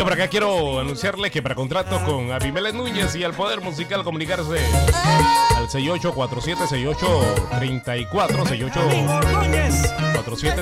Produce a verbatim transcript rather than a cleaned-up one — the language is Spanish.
por acá quiero anunciarle que para contratos con Abimelech Núñez y el Poder Musical, comunicarse al seis ocho cuatro siete seis ocho tres cuatro seis ocho cuatro siete